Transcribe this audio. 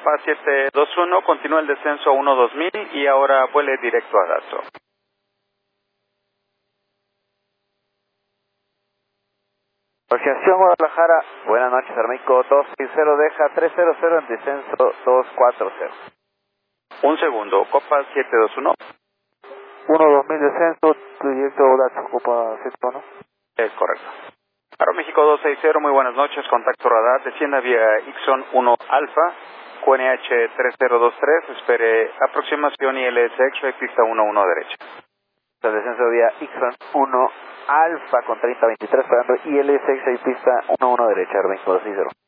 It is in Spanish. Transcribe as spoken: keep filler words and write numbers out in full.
Copa siete dos uno, continúa el descenso a uno dos mil y ahora vuele directo a Dato. Asociación Guadalajara, buenas noches, Aeroméxico dos seis cero, deja tres cero cero en descenso dos cuatro cero. Un segundo, Copa siete dos uno. uno dos mil descenso, directo Dato, Copa siete uno. Es correcto. Aeroméxico dos seis cero, muy buenas noches, contacto radar, descienda vía Ixon uno Alfa, Q N H tres cero dos tres, espere aproximación I L S X-Ray, pista uno uno derecha. El descenso vía Ixon uno Alfa con treinta veintitrés, pagando I L S X-Ray, pista uno uno derecha, Aeroméxico dos seis cero.